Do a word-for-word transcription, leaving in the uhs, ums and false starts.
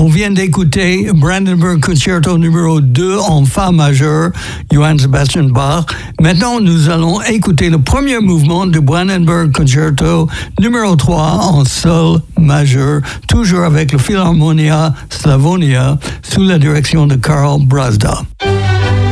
On vient d'écouter Brandenburg Concerto numéro deux en Fa majeur, Johann Sebastian Bach. Maintenant, nous allons écouter le premier mouvement du Brandenburg Concerto numéro trois en Sol majeur, toujours avec le Philharmonia Slavonia, sous la direction de Karl Brazda.